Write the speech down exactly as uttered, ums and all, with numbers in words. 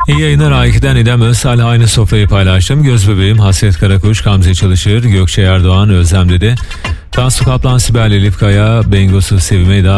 İyi yayınlar. A iki'den İdem Özsal'le aynı sofrayı paylaştım. Gözbebeğim Hasret Karakuş, Gamze Çalışır, Gökçe Erdoğan, Özlem dedi. Tansu Kaplan, Sibel Elif Kaya, Bengosu Sevime Eda,